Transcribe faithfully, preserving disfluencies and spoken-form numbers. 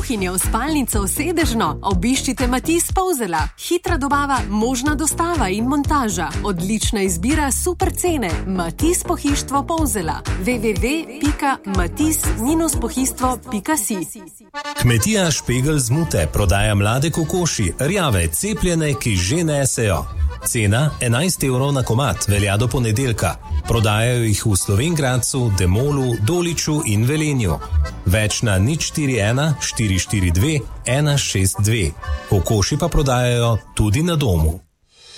kuhinjo, spalnico, sedežno, obiščite Matiz Polzela. Hitra dobava, možna dostava in montaža. Odlična izbira, super cene. Matiz Pohištvo Polzela. w w w pika matiz pohištvo pika si. Kmetija Špegel z Mute prodaja mlade kokoši, rjave, cepljene, ki že nesejo. Cena enajst evrov na komad, velja do ponedeljka. Prodajajo jih v Slovenj Gradcu, Demolu, Doliču in Velenju. Več na nič štiri ena štiri štiri dve ena šest dve. Kokoši pa prodajajo tudi na domu.